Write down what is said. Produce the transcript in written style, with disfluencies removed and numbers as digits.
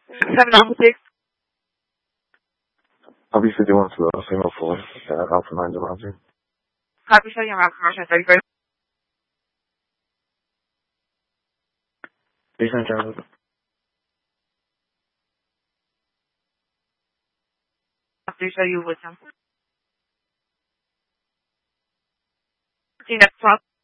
796. Obviously, they want to signal for Alpha 9 Demonte. Copy, show you around commercial 31st. Eastern Transit. I'll show you with them. See you next 12.